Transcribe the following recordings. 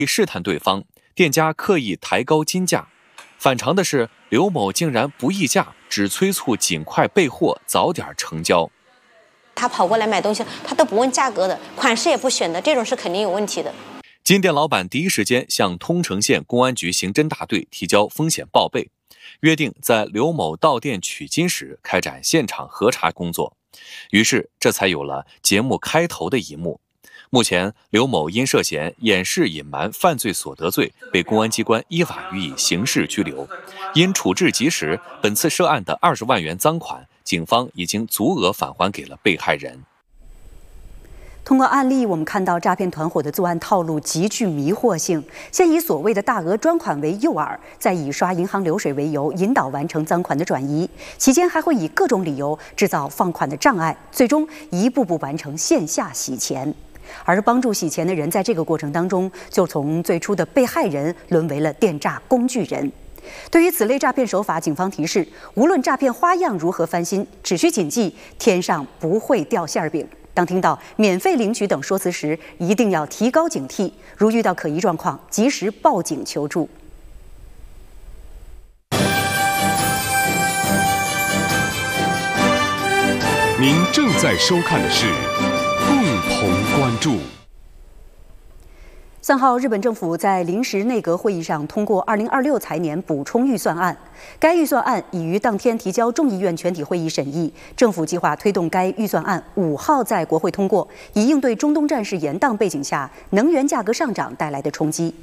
试探对方，店家刻意抬高金价。反常的是，刘某竟然不议价，只催促尽快备货，早点成交。 他跑过来买东西，他都不问价格的，款式也不选的，这种是肯定有问题的。 金店老板第一时间向通城县公安局刑侦大队提交风险报备，约定在刘某到店取金时开展现场核查工作。于是，这才有了节目开头的一幕。目前，刘某因涉嫌掩饰隐瞒犯罪所得罪，被公安机关依法予以刑事拘留。因处置及时，本次涉案的20万元赃款，警方已经足额返还给了被害人。 通过案例，我们看到诈骗团伙的作案套路极具迷惑性，先以所谓的大额专款为诱饵，再以刷银行流水为由引导完成赃款的转移，期间还会以各种理由制造放款的障碍，最终一步步完成线下洗钱。而帮助洗钱的人在这个过程当中，就从最初的被害人沦为了电诈工具人。对于此类诈骗手法，警方提示，无论诈骗花样如何翻新，只需谨记天上不会掉馅饼。当听到免费领取等说辞时，一定要提高警惕，如遇到可疑状况，及时报警求助。 您正在收看的是共同关注。 3号，日本政府在临时内阁会议上通过2026财年补充预算案。该预算案已于当天提交众议院全体会议审议。政府计划推动该预算案5号在国会通过，以应对中东战事延宕背景下能源价格上涨带来的冲击。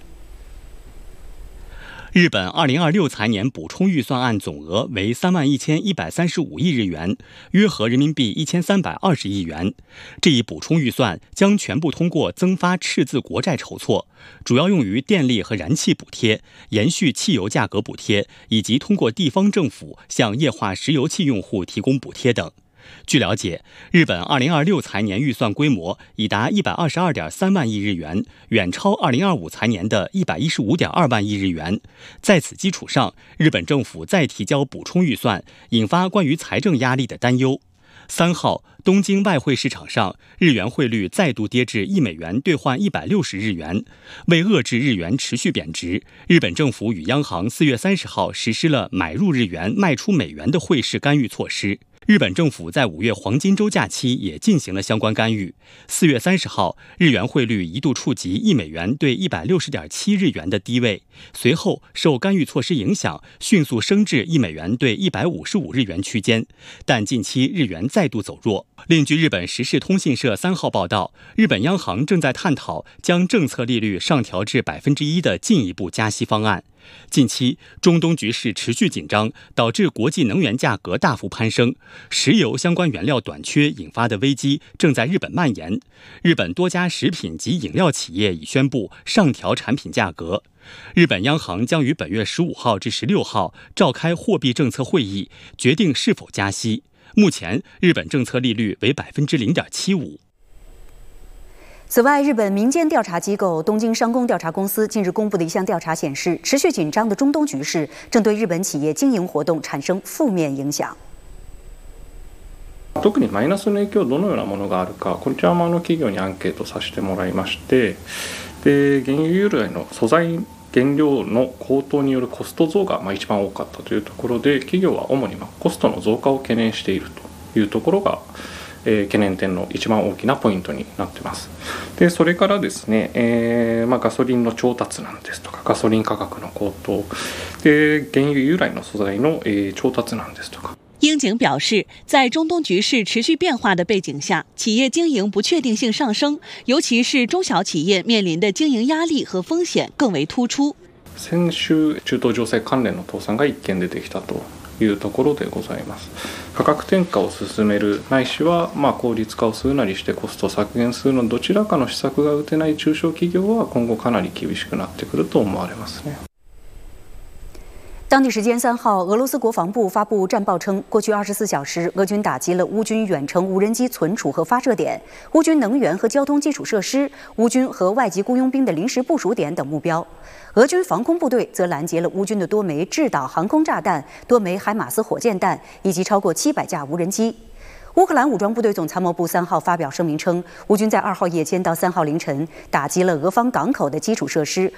日本2026财年补充预算案总额为31135亿日元，约合人民币1320亿元。这一补充预算将全部通过增发赤字国债筹措，主要用于电力和燃气补贴、延续汽油价格补贴，以及通过地方政府向液化石油气用户提供补贴等。据了解，日本2026财年预算规模已达122.3万亿日元，远超2025财年的115.2万亿日元。在此基础上，日本政府再提交补充预算，引发关于财政压力的担忧。3号，东京外汇市场上，日元汇率再度跌至1美元兑换160日元。为遏制日元持续贬值，日本政府与央行4月30号实施了买入日元、卖出美元的汇市干预措施。日本政府在5月黄金周假期也进行了相关干预。4月30号，日元汇率一度触及1美元兑160.7日元的低位，随后受干预措施影响，迅速升至1美元兑155日元区间。但近期日元再度走弱。另据日本时事通信社3号报道，日本央行正在探讨将政策利率上调至1%的进一步加息方案。近期中东局势持续紧张，导致国际能源价格大幅攀升，石油相关原料短缺引发的危机正在日本蔓延。日本多家食品及饮料企业已宣布上调产品价格。日本央行将于本月15号至16号召开货币政策会议，决定是否加息。目前日本政策利率为0.75%。 此外，日本民间调查机构东京商工调查公司近日公布的一项调查显示，持续紧张的中东局势正对日本企業經營活動產生負面影響。 特にマイナスの影響どのようなものがあるか、こちらも企業にアンケートさせてもらいまして、で原油由来の素材原料の高騰によるコスト増が一番多かったというところで、企業は主にコストの増加を懸念しているというところが懸念点の一番大きなポイントになっています。でそれからですね、ガソリンの調達なんですとか、ガソリン価格の高騰で原油由来の素材の調達なんですとか。 英警表示，在中东局势持续变化的背景下，企业经营不确定性上升，尤其是中小企业面臨的经营压力和風險更為突出。 先週中東情勢関連の倒産が1件出てきたというところでございます。価格転嫁を進めるないしは効率化をするなりしてコストを削減するのどちらかの施策が打てない中小企業は今後かなり厳しくなってくると思われますね。 当地时间3号，俄罗斯国防部发布战报称，过去24小时，俄军打击了乌军远程无人机存储和发射点、乌军能源和交通基础设施、乌军和外籍雇佣兵的临时部署点等目标。俄军防空部队则拦截了乌军的多枚制导航空炸弹、多枚海马斯火箭弹以及超过700架无人机。 乌克兰武装部队总参谋部3号发表声明称，乌军在2号夜间到3号凌晨打击了俄方港口的基础设施，